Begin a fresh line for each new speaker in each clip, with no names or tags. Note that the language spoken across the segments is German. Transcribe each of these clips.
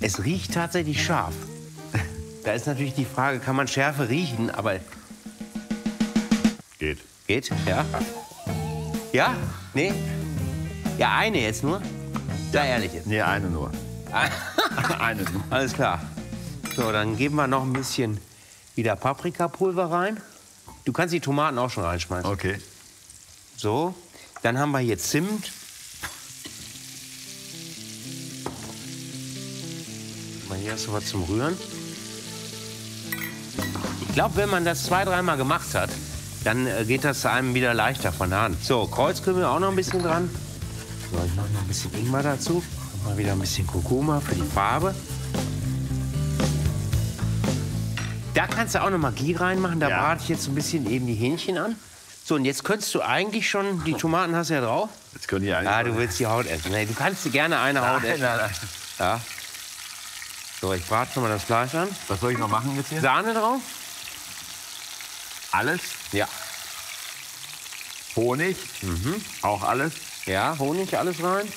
Es riecht tatsächlich scharf. Da ist natürlich die Frage, kann man Schärfe riechen, aber...
Geht.
Geht, ja. Ja? Nee? Ja, eine jetzt nur? Sei ehrlich jetzt.
Nee, eine nur. Eine nur.
Alles klar. So, dann geben wir noch ein bisschen wieder Paprikapulver rein. Du kannst die Tomaten auch schon reinschmeißen.
Okay.
So, dann haben wir hier Zimt. Mal hier hast du was zum Rühren. Ich glaube, wenn man das 2-, 3-mal gemacht hat, dann geht das einem wieder leichter von der Hand. So, Kreuzkümmel auch noch ein bisschen dran. So, ich mache noch ein bisschen Ingwer dazu. Mal wieder ein bisschen Kurkuma für die Farbe. Da kannst du auch noch mal Ghee reinmachen. Da brate ich jetzt ein bisschen eben die Hähnchen an. So, und jetzt könntest du eigentlich schon, die Tomaten hast du ja drauf.
Jetzt können die eigentlich...
Ah, du willst die Haut essen. Nee, du kannst gerne eine Haut essen.
Nein.
Ja. So, ich brate schon mal das Fleisch an.
Was soll ich noch machen jetzt hier?
Sahne drauf?
Alles?
Ja.
Honig? Auch alles?
Ja, Honig, alles rein.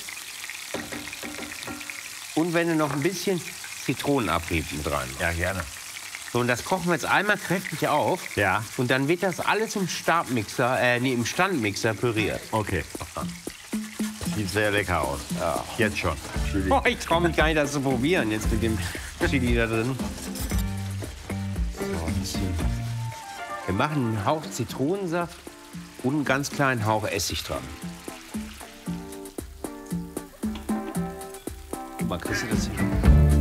Und wenn du noch ein bisschen Zitronenabrieb mit rein machst.
Ja, gerne.
So, und das kochen wir jetzt einmal kräftig auf.
Ja.
Und dann wird das alles im im Standmixer püriert.
Okay. Sieht sehr lecker aus.
Ja.
Jetzt schon. Chili.
Oh, ich traue mich gar nicht, das zu probieren, jetzt mit dem Chili da drin. So, ein bisschen. Wir machen einen Hauch Zitronensaft und einen ganz kleinen Hauch Essig dran. Guck mal, kriegst du das hin?